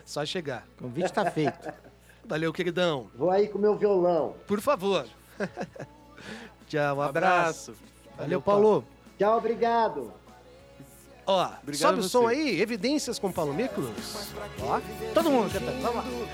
Só chegar. O convite tá feito. Valeu, queridão. Vou aí com o meu violão. Por favor. Tchau, um abraço. Valeu, Paulo. Tchau, obrigado. Ó, Obrigado sobe a o você. som aí, Evidências com Paulo Miklos. Ó, Todo mundo cantando. Vamos lá.